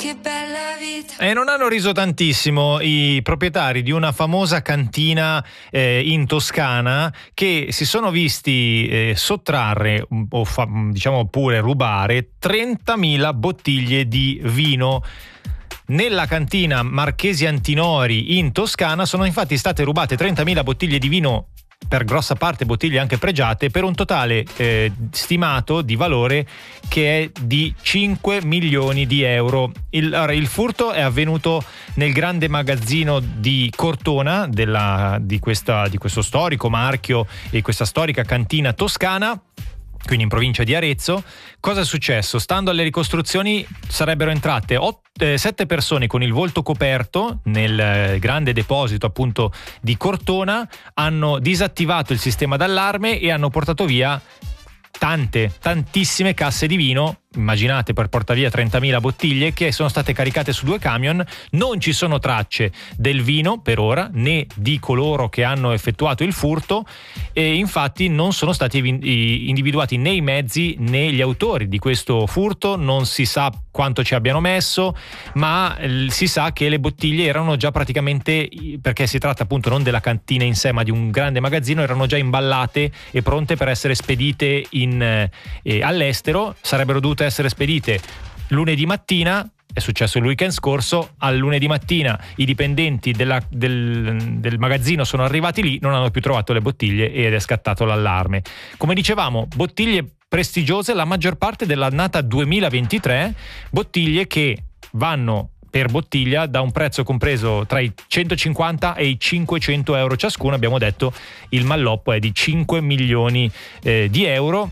che bella vita. E non hanno riso tantissimo i proprietari di una famosa cantina in Toscana, che si sono visti sottrarre o diciamo pure rubare 30.000 bottiglie di vino. Nella cantina Marchesi Antinori in Toscana sono infatti state rubate 30.000 bottiglie di vino, per grossa parte bottiglie anche pregiate, per un totale stimato di valore che è di 5 milioni di euro. Il furto è avvenuto nel grande magazzino di Cortona di questo storico marchio e questa storica cantina toscana, quindi in provincia di Arezzo. Cosa è successo? Stando alle ricostruzioni sarebbero entrate 7 persone con il volto coperto nel grande deposito appunto di Cortona, hanno disattivato il sistema d'allarme e hanno portato via tantissime casse di vino. Immaginate, per portare via 30.000 bottiglie che sono state caricate su 2 camion. Non ci sono tracce del vino per ora, né di coloro che hanno effettuato il furto, e infatti non sono stati individuati né i mezzi né gli autori di questo furto. Non si sa quanto ci abbiano messo, ma si sa che le bottiglie erano già praticamente, perché si tratta appunto non della cantina in sé ma di un grande magazzino, erano già imballate e pronte per essere spedite all'estero. Sarebbero dovute essere spedite lunedì mattina. È successo il weekend scorso. Al lunedì mattina i dipendenti del magazzino sono arrivati lì, non hanno più trovato le bottiglie ed è scattato l'allarme. Come dicevamo, bottiglie prestigiose, la maggior parte dell'annata 2023, bottiglie che vanno per bottiglia da un prezzo compreso tra i 150 e i 500 euro ciascuno. Abbiamo detto il malloppo è di 5 milioni di euro.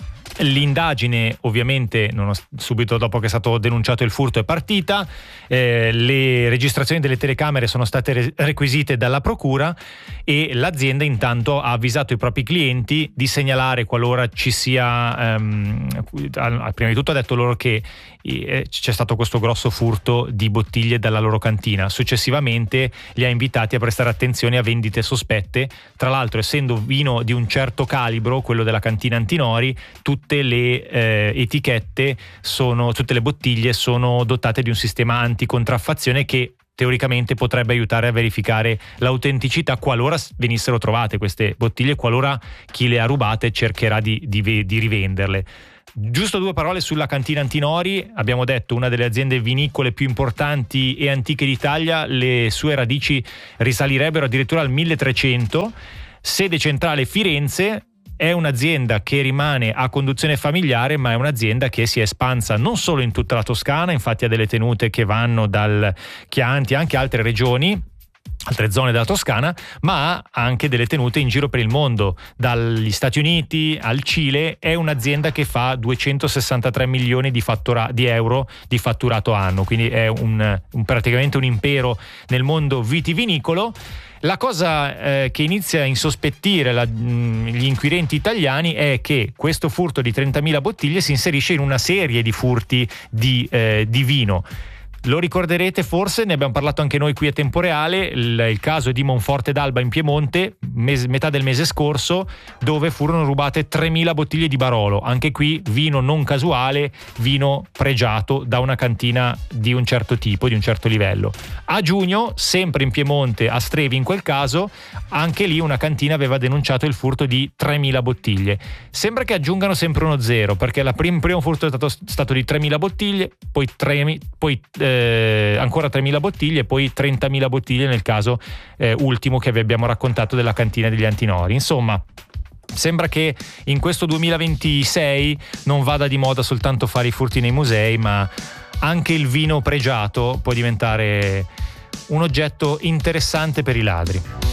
L'indagine ovviamente subito dopo che è stato denunciato il furto è partita, le registrazioni delle telecamere sono state requisite dalla procura e l'azienda intanto ha avvisato i propri clienti di segnalare qualora ci sia, prima di tutto ha detto loro che c'è stato questo grosso furto di bottiglie dalla loro cantina. Successivamente li ha invitati a prestare attenzione a vendite sospette. Tra l'altro, essendo vino di un certo calibro, quello della cantina Antinori, tutte le etichette tutte le bottiglie sono dotate di un sistema anticontraffazione che teoricamente potrebbe aiutare a verificare l'autenticità qualora venissero trovate queste bottiglie, qualora chi le ha rubate cercherà di rivenderle. Giusto 2 parole sulla cantina Antinori. Abbiamo detto una delle aziende vinicole più importanti e antiche d'Italia. Le sue radici risalirebbero addirittura al 1300. Sede centrale Firenze. È un'azienda che rimane a conduzione familiare, ma è un'azienda che si è espansa non solo in tutta la Toscana, infatti ha delle tenute che vanno dal Chianti anche altre regioni, altre zone della Toscana, ma ha anche delle tenute in giro per il mondo, dagli Stati Uniti al Cile. È un'azienda che fa 263 milioni di euro di fatturato anno, quindi è praticamente un impero nel mondo vitivinicolo. La cosa che inizia a insospettire gli inquirenti italiani è che questo furto di 30.000 bottiglie si inserisce in una serie di furti di vino. Lo ricorderete forse, ne abbiamo parlato anche noi qui a Tempo Reale, il caso di Monforte d'Alba in Piemonte, metà del mese scorso, dove furono rubate 3.000 bottiglie di Barolo. Anche qui vino non casuale, vino pregiato da una cantina di un certo tipo, di un certo livello. A giugno, sempre in Piemonte, a Strevi in quel caso, anche lì una cantina aveva denunciato il furto di 3.000 bottiglie. Sembra che aggiungano sempre uno zero, perché il primo furto è stato di 3.000 bottiglie, poi ancora 3.000 bottiglie e poi 30.000 bottiglie nel caso ultimo che vi abbiamo raccontato della cantina degli Antinori. Insomma, sembra che in questo 2026 non vada di moda soltanto fare i furti nei musei, ma anche il vino pregiato può diventare un oggetto interessante per i ladri.